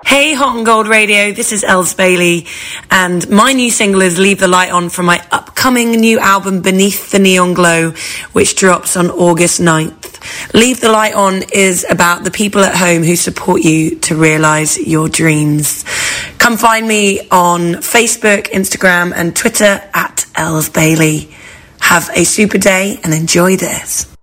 Hey, Hot and Gold Radio, this is Els Bailey, and my new single is Leave the Light On from my upcoming new album Beneath the Neon Glow, which drops on August 9th. Leave the Light On is about the people at home who support you to realise your dreams. Come find me on Facebook, Instagram and Twitter at Els Bailey. Have a super day and enjoy this.